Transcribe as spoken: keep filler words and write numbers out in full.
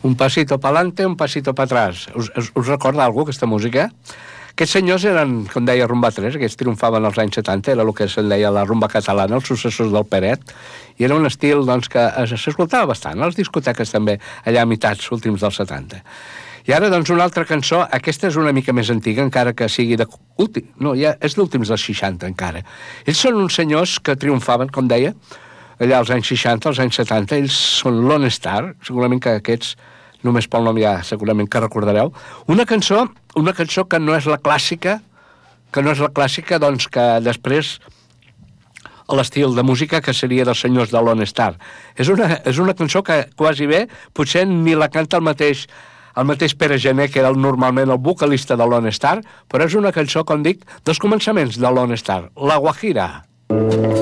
Un pasito pa'lante, un pasito pa atrás. Us, us, us recorda alguna aquesta música? Aquests senyors eren, com deia, Rumba tres, aquests triomfaven als anys setanta, era el que se'n deia la rumba catalana, els successors del Peret, i era un estil doncs, que s'escoltava bastant, a les discoteques també, allà a mitats últims dels setanta. I ara, doncs, una altra cançó, aquesta és una mica més antiga, encara que sigui de... Últim, no, ja és d'últims dels seixanta, encara. Ells són uns senyors que triomfaven, com deia, allà als anys seixanta, als anys setanta, ells són Lone Star, segurament que aquests, només pel nom ja segurament que recordareu, una cançó, una cançó que no és la clàssica, que no és la clàssica, doncs, que després a l'estil de música que seria dels senyors de Lone Star. És una, és una cançó que quasi bé, potser ni la canta el mateix el mateix Pere Gené, que era el, normalment el vocalista de Lone Star, però és una cançó, com dic, dels començaments de Lone Star, La Guajira.